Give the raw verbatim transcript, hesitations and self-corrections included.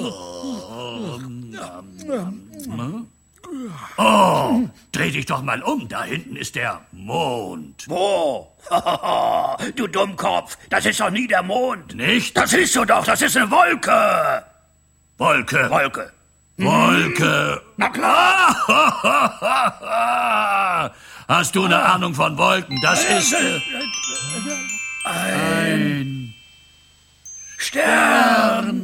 Oh, dreh dich doch mal um. Da hinten ist der Mond. Wo? Du Dummkopf, das ist doch nie der Mond. Nicht? Das siehst du doch, das ist eine Wolke. Wolke. Wolke. Wolke. Na klar. Hast du eine Ahnung von Wolken? Das ist äh, Ein ein Stern.